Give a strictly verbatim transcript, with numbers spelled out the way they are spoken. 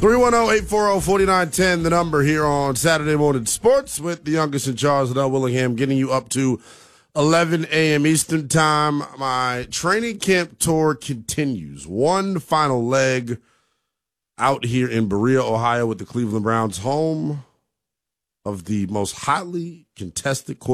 three one zero, eight four zero, four nine one zero, the number here on Saturday Morning Sports with the youngest in charge, Liddell Willingham, getting you up to eleven a.m. Eastern Time. My training camp tour continues. One final leg out here in Berea, Ohio, with the Cleveland Browns, home of the most hotly contested quarterback